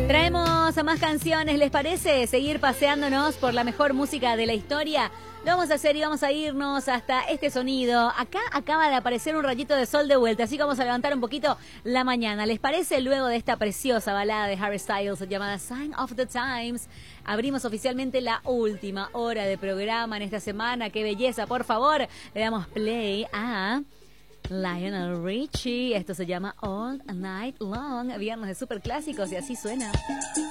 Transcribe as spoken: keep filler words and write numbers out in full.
Traemos a más canciones, ¿les parece? Seguir paseándonos por la mejor música de la historia. Lo vamos a hacer y vamos a irnos hasta este sonido. Acá acaba de aparecer un rayito de sol de vuelta, así que vamos a levantar un poquito la mañana. ¿Les parece? Luego de esta preciosa balada de Harry Styles llamada Sign of the Times, abrimos oficialmente la última hora de programa en esta semana. ¡Qué belleza! Por favor, le damos play a Lionel Richie. Esto se llama All Night Long. Viernes de superclásicos y así suena.